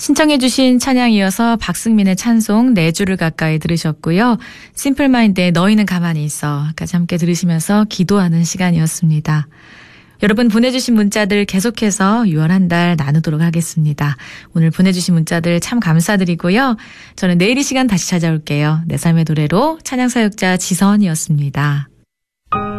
신청해 주신 찬양 이어서 박승민의 찬송 4주를 가까이 들으셨고요. 심플마인드의 너희는 가만히 있어까지 함께 들으시면서 기도하는 시간이었습니다. 여러분 보내주신 문자들 계속해서 6월 한 달 나누도록 하겠습니다. 오늘 보내주신 문자들 참 감사드리고요. 저는 내일 이 시간 다시 찾아올게요. 내 삶의 노래로 찬양사역자 지선이었습니다.